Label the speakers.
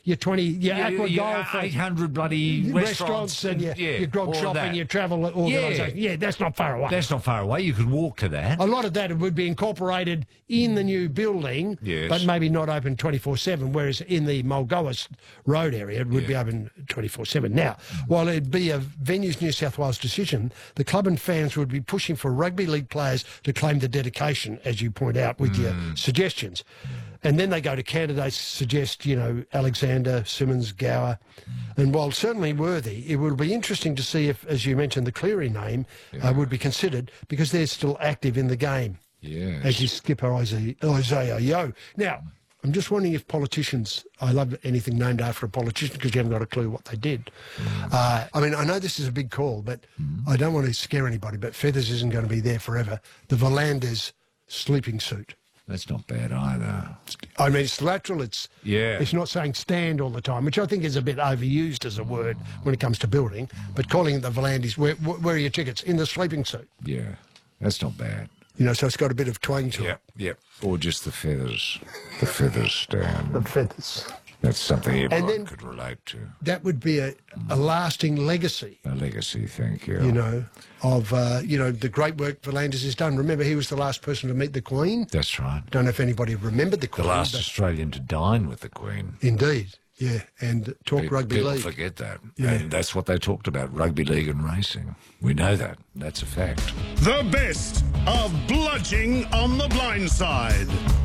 Speaker 1: your aqua golf,
Speaker 2: 800 bloody restaurants
Speaker 1: and your grog shop and your travel organisation. Yeah, that's not far away.
Speaker 2: That's not far away. You could walk to that.
Speaker 1: A lot of that would be incorporated in the new building, but maybe not open 24/7, whereas in the Mulgoa Road area, it would be open 24/7. Now, while it'd be a Venues New South Wales decision, the club and fans would be pushing for rugby league players to claim the dedication, as you point out, with your suggestions. And then they go to candidates, suggest, Alexander, Simmons, Gower. And while certainly worthy, it would be interesting to see if, as you mentioned, the Cleary name would be considered, because they're still active in the game.
Speaker 2: Yes.
Speaker 1: As your skipper, Isaiah Yeo. Now, I'm just wondering if politicians, I love anything named after a politician because you haven't got a clue what they did. I know this is a big call, but I don't want to scare anybody, but Feathers isn't going to be there forever. The Volanders sleeping suit.
Speaker 2: That's not bad either.
Speaker 1: I mean, it's lateral, it's not saying stand all the time, which I think is a bit overused as a word when it comes to building, but calling it the Volanders, where are your tickets? In the sleeping suit.
Speaker 2: Yeah, that's not bad.
Speaker 1: So it's got a bit of twang to it.
Speaker 2: Yep. Or just the feathers. The feathers stand.
Speaker 1: The feathers.
Speaker 2: That's something everyone could relate to.
Speaker 1: That would be a lasting legacy.
Speaker 2: A legacy, thank you.
Speaker 1: Of the great work Volanders has done. Remember, he was the last person to meet the Queen.
Speaker 2: That's right.
Speaker 1: Don't know if anybody remembered the Queen.
Speaker 2: The last Australian to dine with the Queen.
Speaker 1: Indeed. Yeah, and talk rugby league.
Speaker 2: People forget that. Yeah. And that's what they talked about, rugby league and racing. We know that. That's a fact.
Speaker 3: The best of Bludging on the Blind Side.